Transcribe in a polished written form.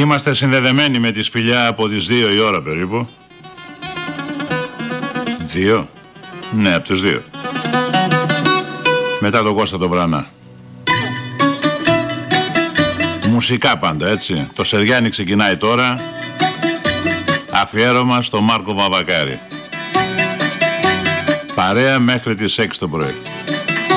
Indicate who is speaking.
Speaker 1: Είμαστε συνδεδεμένοι με τη Σπηλιά από τις 2 η ώρα περίπου. 2? Ναι, από τις 2. Μετά τον Κώστα το Βρανά. Μουσικά πάντα, έτσι. Το Σεριάνι ξεκινάει τώρα. Αφιέρωμα στο Μάρκο Μαβακάρη. Παρέα μέχρι τις 6 το πρωί.